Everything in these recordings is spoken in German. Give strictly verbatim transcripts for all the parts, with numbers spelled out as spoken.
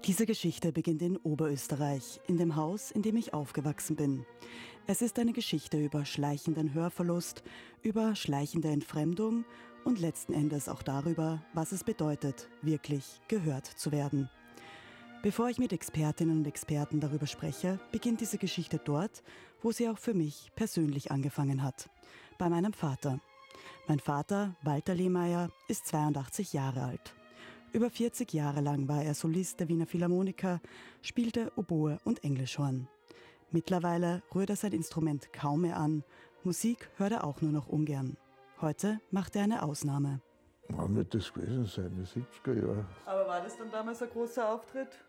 Diese Geschichte beginnt in Oberösterreich, in dem Haus, in dem ich aufgewachsen bin. Es ist eine Geschichte über schleichenden Hörverlust, über schleichende Entfremdung und letzten Endes auch darüber, was es bedeutet, wirklich gehört zu werden. Bevor ich mit Expertinnen und Experten darüber spreche, beginnt diese Geschichte dort, wo sie auch für mich persönlich angefangen hat. Bei meinem Vater. Mein Vater, Walter Lehmeier, ist zweiundachtzig Jahre alt. Über vierzig Jahre lang war er Solist der Wiener Philharmoniker, spielte Oboe und Englischhorn. Mittlerweile rührt er sein Instrument kaum mehr an. Musik hört er auch nur noch ungern. Heute macht er eine Ausnahme. Wann wird das gewesen sein? Die siebziger Jahre. Aber war das dann damals ein großer Auftritt?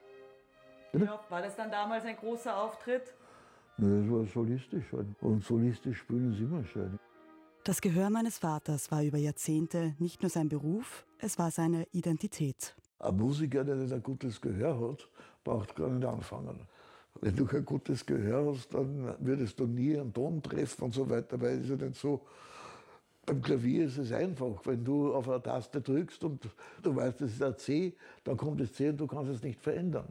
Ja, war das dann damals ein großer Auftritt? Nein, das war solistisch halt. Und solistisch spielen ist immer schön. Das Gehör meines Vaters war über Jahrzehnte nicht nur sein Beruf, es war seine Identität. Ein Musiker, der nicht ein gutes Gehör hat, braucht gar nicht anfangen. Wenn du kein gutes Gehör hast, dann würdest du nie einen Ton treffen und so weiter, weil es ist ja nicht so. Beim Klavier ist es einfach, wenn du auf eine Taste drückst und du weißt, das ist ein C, dann kommt das C und du kannst es nicht verändern.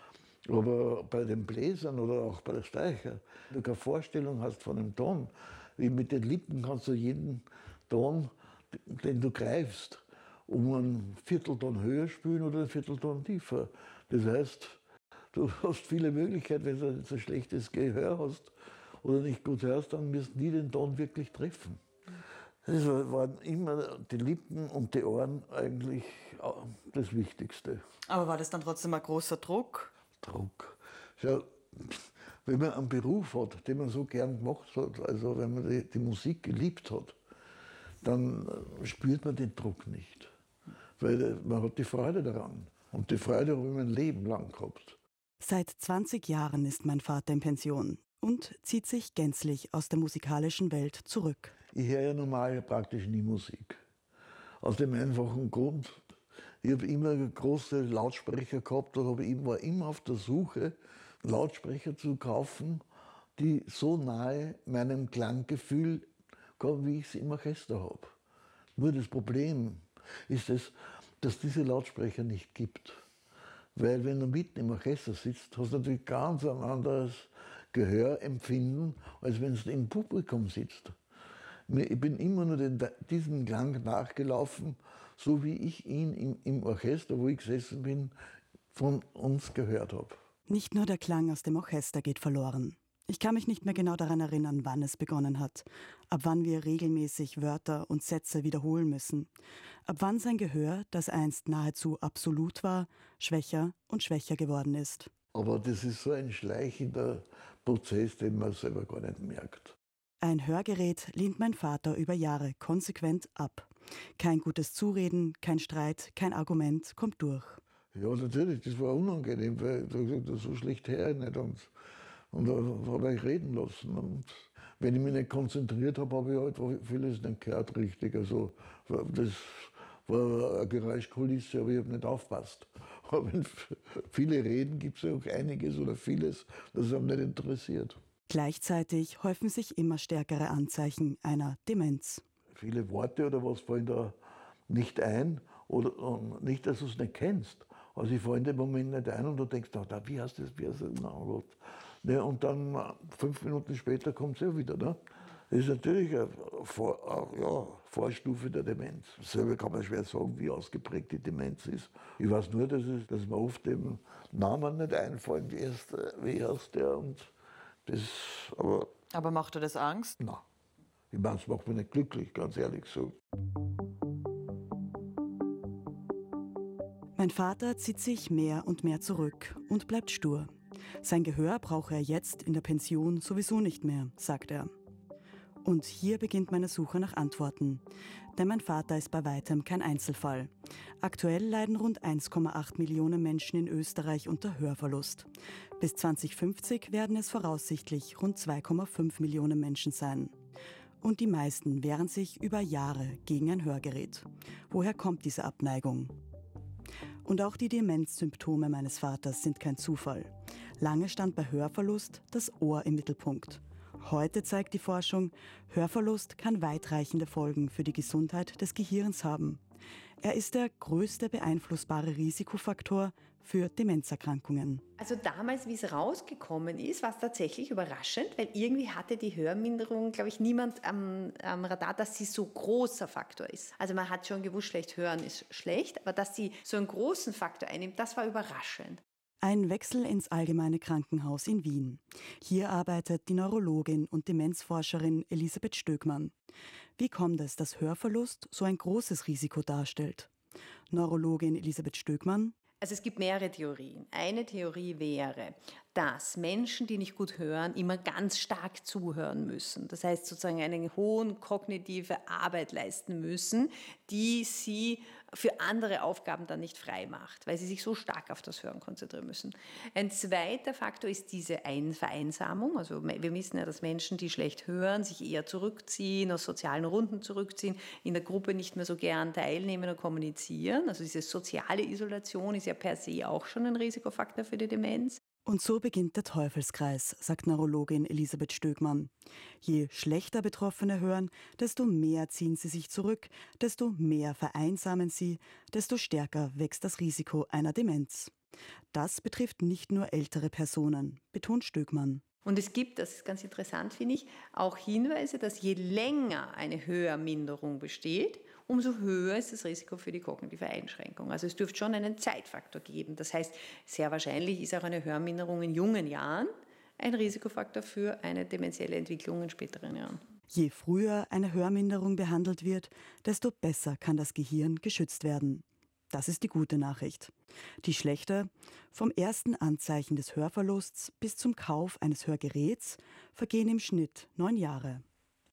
Aber bei den Bläsern oder auch bei der Streicher, wenn du keine Vorstellung hast von einem Ton, wie mit den Lippen kannst du jeden Ton, den du greifst, um einen Viertelton höher spielen oder einen Viertelton tiefer. Das heißt, du hast viele Möglichkeiten, wenn du so schlechtes Gehör hast oder nicht gut hörst, dann wirst du nie den Ton wirklich treffen. Das waren immer die Lippen und die Ohren eigentlich das Wichtigste. Aber war das dann trotzdem ein großer Druck? Druck. Schau, wenn man einen Beruf hat, den man so gern gemacht hat, also wenn man die, die Musik geliebt hat, dann spürt man den Druck nicht. Weil man hat die Freude daran. Und die Freude habe ich mein Leben lang gehabt. Seit zwanzig Jahren ist mein Vater in Pension und zieht sich gänzlich aus der musikalischen Welt zurück. Ich höre ja normal praktisch nie Musik. Aus dem einfachen Grund, ich habe immer große Lautsprecher gehabt und war immer auf der Suche, Lautsprecher zu kaufen, die so nahe meinem Klanggefühl kommen, wie ich es im Orchester habe. Nur das Problem ist es, dass diese Lautsprecher nicht gibt. Weil wenn du mitten im Orchester sitzt, hast du natürlich ganz ein anderes Gehörempfinden, als wenn du im Publikum sitzt. Ich bin immer nur den, diesem Klang nachgelaufen, so wie ich ihn im, im Orchester, wo ich gesessen bin, von uns gehört habe. Nicht nur der Klang aus dem Orchester geht verloren. Ich kann mich nicht mehr genau daran erinnern, wann es begonnen hat. Ab wann wir regelmäßig Wörter und Sätze wiederholen müssen. Ab wann sein Gehör, das einst nahezu absolut war, schwächer und schwächer geworden ist. Aber das ist so ein schleichender Prozess, den man selber gar nicht merkt. Ein Hörgerät lehnt mein Vater über Jahre konsequent ab. Kein gutes Zureden, kein Streit, kein Argument kommt durch. Ja, natürlich, das war unangenehm, weil ich gesagt, so schlecht höre ich nicht. Und, und da habe ich reden lassen. Und wenn ich mich nicht konzentriert habe, habe ich halt vieles nicht gehört richtig. Also, das war eine Geräuschkulisse, aber ich habe nicht aufgepasst. Aber wenn viele reden, gibt es ja auch einiges oder vieles, das haben nicht interessiert. Gleichzeitig häufen sich immer stärkere Anzeichen einer Demenz. Viele Worte oder was fallen da nicht ein, oder nicht, dass du es nicht kennst. Also ich fahre in dem Moment nicht ein und du denkst, oh, wie heißt das, wie heißt das? No, ne, und dann fünf Minuten später kommt es ja wieder. Ne? Das ist natürlich eine Vor, ja, Vorstufe der Demenz. Selber kann man schwer sagen, wie ausgeprägt die Demenz ist. Ich weiß nur, dass, es, dass mir oft dem Namen nicht einfallen, wie heißt, wie heißt der. Und das, aber, aber macht dir das Angst? Nein. Ich meine, es macht mich nicht glücklich, ganz ehrlich so. Mein Vater zieht sich mehr und mehr zurück und bleibt stur. Sein Gehör brauche er jetzt in der Pension sowieso nicht mehr, sagt er. Und hier beginnt meine Suche nach Antworten. Denn mein Vater ist bei weitem kein Einzelfall. Aktuell leiden rund eins Komma acht Millionen Menschen in Österreich unter Hörverlust. Bis zwanzig fünfzig werden es voraussichtlich rund zwei Komma fünf Millionen Menschen sein. Und die meisten wehren sich über Jahre gegen ein Hörgerät. Woher kommt diese Abneigung? Und auch die Demenzsymptome meines Vaters sind kein Zufall. Lange stand bei Hörverlust das Ohr im Mittelpunkt. Heute zeigt die Forschung, Hörverlust kann weitreichende Folgen für die Gesundheit des Gehirns haben. Er ist der größte beeinflussbare Risikofaktor für Demenzerkrankungen. Also damals, wie es rausgekommen ist, war es tatsächlich überraschend, weil irgendwie hatte die Hörminderung, glaube ich, niemand am, am Radar, dass sie so großer Faktor ist. Also man hat schon gewusst, schlecht hören ist schlecht, aber dass sie so einen großen Faktor einnimmt, das war überraschend. Ein Wechsel ins Allgemeine Krankenhaus in Wien. Hier arbeitet die Neurologin und Demenzforscherin Elisabeth Stöckmann. Wie kommt es, dass Hörverlust so ein großes Risiko darstellt? Neurologin Elisabeth Stöckmann. Also es gibt mehrere Theorien. Eine Theorie wäre, dass Menschen, die nicht gut hören, immer ganz stark zuhören müssen. Das heißt sozusagen eine hohe kognitive Arbeit leisten müssen, die sie für andere Aufgaben dann nicht frei macht, weil sie sich so stark auf das Hören konzentrieren müssen. Ein zweiter Faktor ist diese Ein- Vereinsamung. Also wir wissen ja, dass Menschen, die schlecht hören, sich eher zurückziehen, aus sozialen Runden zurückziehen, in der Gruppe nicht mehr so gern teilnehmen und kommunizieren. Also diese soziale Isolation ist ja per se auch schon ein Risikofaktor für die Demenz. Und so beginnt der Teufelskreis, sagt Neurologin Elisabeth Stöckmann. Je schlechter Betroffene hören, desto mehr ziehen sie sich zurück, desto mehr vereinsamen sie, desto stärker wächst das Risiko einer Demenz. Das betrifft nicht nur ältere Personen, betont Stöckmann. Und es gibt, das ist ganz interessant, finde ich, auch Hinweise, dass je länger eine Hörminderung besteht, umso höher ist das Risiko für die kognitive Einschränkung. Also es dürfte schon einen Zeitfaktor geben. Das heißt, sehr wahrscheinlich ist auch eine Hörminderung in jungen Jahren ein Risikofaktor für eine dementielle Entwicklung in späteren Jahren. Je früher eine Hörminderung behandelt wird, desto besser kann das Gehirn geschützt werden. Das ist die gute Nachricht. Die schlechte: vom ersten Anzeichen des Hörverlusts bis zum Kauf eines Hörgeräts vergehen im Schnitt neun Jahre.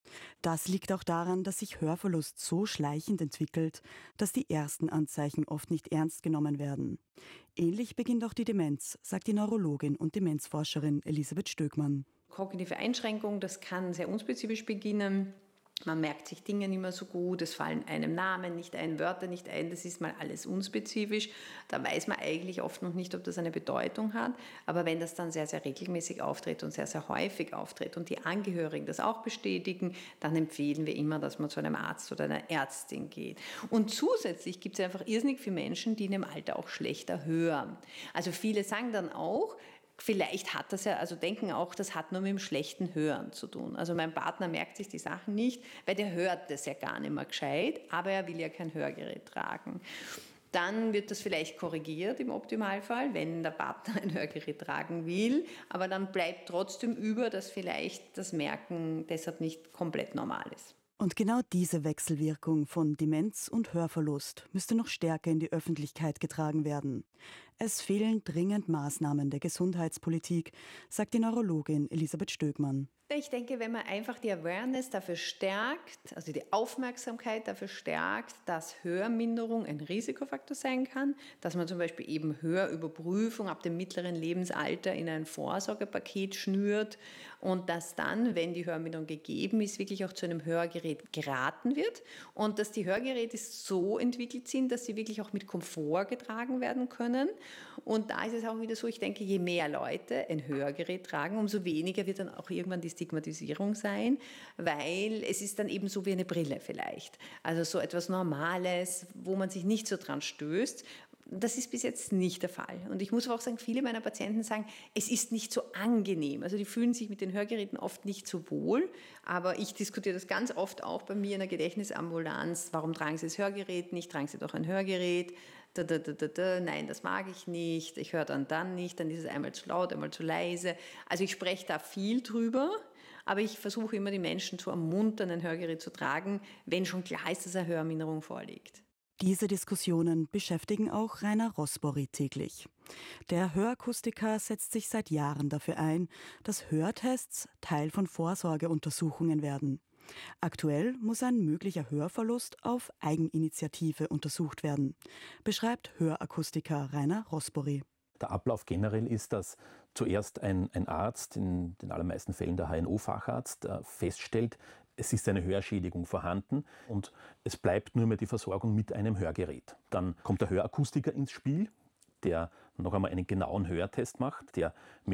Das liegt auch daran, dass sich Hörverlust so schleichend entwickelt, dass die ersten Anzeichen oft nicht ernst genommen werden. Ähnlich beginnt auch die Demenz, sagt die Neurologin und Demenzforscherin Elisabeth Stöckmann. Kognitive Einschränkung, das kann sehr unspezifisch beginnen. Man merkt sich Dinge nicht mehr so gut, es fallen einem Namen nicht ein, Wörter nicht ein, das ist mal alles unspezifisch. Da weiß man eigentlich oft noch nicht, ob das eine Bedeutung hat. Aber wenn das dann sehr, sehr regelmäßig auftritt und sehr, sehr häufig auftritt und die Angehörigen das auch bestätigen, dann empfehlen wir immer, dass man zu einem Arzt oder einer Ärztin geht. Und zusätzlich gibt es einfach irrsinnig viele Menschen, die in dem Alter auch schlechter hören. Also viele sagen dann auch, vielleicht hat das ja, also denken auch, das hat nur mit dem schlechten Hören zu tun. Also mein Partner merkt sich die Sachen nicht, weil der hört das ja gar nicht mehr gescheit, aber er will ja kein Hörgerät tragen. Dann wird das vielleicht korrigiert im Optimalfall, wenn der Partner ein Hörgerät tragen will, aber dann bleibt trotzdem über, dass vielleicht das Merken deshalb nicht komplett normal ist. Und genau diese Wechselwirkung von Demenz und Hörverlust müsste noch stärker in die Öffentlichkeit getragen werden. Es fehlen dringend Maßnahmen der Gesundheitspolitik, sagt die Neurologin Elisabeth Stöckmann. Ich denke, wenn man einfach die Awareness dafür stärkt, also die Aufmerksamkeit dafür stärkt, dass Hörminderung ein Risikofaktor sein kann, dass man zum Beispiel eben Hörüberprüfung ab dem mittleren Lebensalter in ein Vorsorgepaket schnürt und dass dann, wenn die Hörminderung gegeben ist, wirklich auch zu einem Hörgerät geraten wird und dass die Hörgeräte so entwickelt sind, dass sie wirklich auch mit Komfort getragen werden können. Und da ist es auch wieder so, ich denke, je mehr Leute ein Hörgerät tragen, umso weniger wird dann auch irgendwann die Stigmatisierung sein, weil es ist dann eben so wie eine Brille vielleicht. Also so etwas Normales, wo man sich nicht so dran stößt. Das ist bis jetzt nicht der Fall. Und ich muss aber auch sagen, viele meiner Patienten sagen, es ist nicht so angenehm. Also die fühlen sich mit den Hörgeräten oft nicht so wohl. Aber ich diskutiere das ganz oft auch bei mir in der Gedächtnisambulanz. Warum tragen Sie das Hörgerät nicht? Tragen Sie doch ein Hörgerät. Da, da, da, da, da. Nein, das mag ich nicht. Ich höre dann dann nicht. Dann ist es einmal zu laut, einmal zu leise. Also ich spreche da viel drüber. Aber ich versuche immer, die Menschen zu ermuntern, ein Hörgerät zu tragen, wenn schon klar ist, dass eine Hörminderung vorliegt. Diese Diskussionen beschäftigen auch Rainer Rosbory täglich. Der Hörakustiker setzt sich seit Jahren dafür ein, dass Hörtests Teil von Vorsorgeuntersuchungen werden. Aktuell muss ein möglicher Hörverlust auf Eigeninitiative untersucht werden, beschreibt Hörakustiker Rainer Rosbory. Der Ablauf generell ist, dass zuerst ein, ein Arzt, in den allermeisten Fällen der H N O-Facharzt, äh, feststellt, es ist eine Hörschädigung vorhanden und es bleibt nur mehr die Versorgung mit einem Hörgerät. Dann kommt der Hörakustiker ins Spiel, der noch einmal einen genauen Hörtest macht, der mit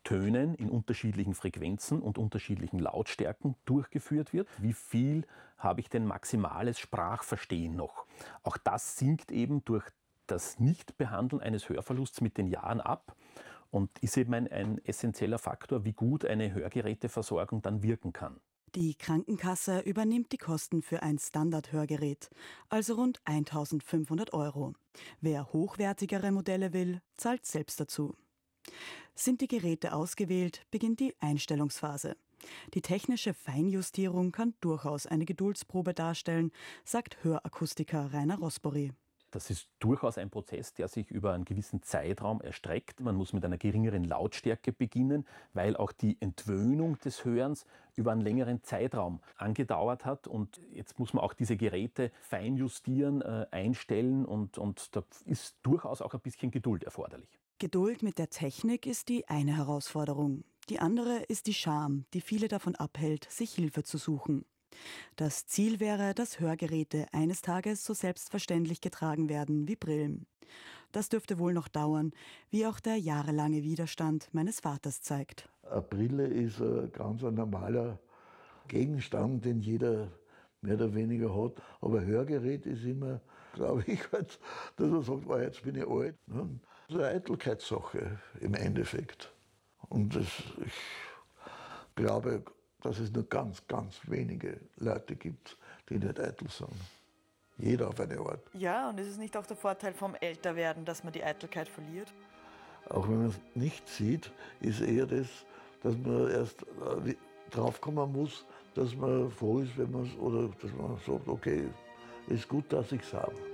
Tönen in unterschiedlichen Frequenzen und unterschiedlichen Lautstärken durchgeführt wird. Wie viel habe ich denn maximales Sprachverstehen noch? Auch das sinkt eben durch das Nichtbehandeln eines Hörverlusts mit den Jahren ab und ist eben ein, ein essentieller Faktor, wie gut eine Hörgeräteversorgung dann wirken kann. Die Krankenkasse übernimmt die Kosten für ein Standardhörgerät, also rund eintausendfünfhundert Euro. Wer hochwertigere Modelle will, zahlt selbst dazu. Sind die Geräte ausgewählt, beginnt die Einstellungsphase. Die technische Feinjustierung kann durchaus eine Geduldsprobe darstellen, sagt Hörakustiker Rainer Rosbory. Das ist durchaus ein Prozess, der sich über einen gewissen Zeitraum erstreckt. Man muss mit einer geringeren Lautstärke beginnen, weil auch die Entwöhnung des Hörens über einen längeren Zeitraum angedauert hat. Und jetzt muss man auch diese Geräte feinjustieren, äh, einstellen und, und da ist durchaus auch ein bisschen Geduld erforderlich. Geduld mit der Technik ist die eine Herausforderung. Die andere ist die Scham, die viele davon abhält, sich Hilfe zu suchen. Das Ziel wäre, dass Hörgeräte eines Tages so selbstverständlich getragen werden wie Brillen. Das dürfte wohl noch dauern, wie auch der jahrelange Widerstand meines Vaters zeigt. Eine Brille ist ein ganz ein normaler Gegenstand, den jeder mehr oder weniger hat. Aber ein Hörgerät ist immer, glaube ich, halt, dass man sagt, oh, jetzt bin ich alt. Ne? Das ist eine Eitelkeitssache im Endeffekt. Und das, ich glaube, dass es nur ganz, ganz wenige Leute gibt, die nicht eitel sind. Jeder auf eine Art. Ja, und ist es nicht auch der Vorteil vom Älterwerden, dass man die Eitelkeit verliert? Auch wenn man es nicht sieht, ist eher das, dass man erst äh, draufkommen muss, dass man froh ist, wenn man es, oder dass man sagt, okay, ist gut, dass ich es habe.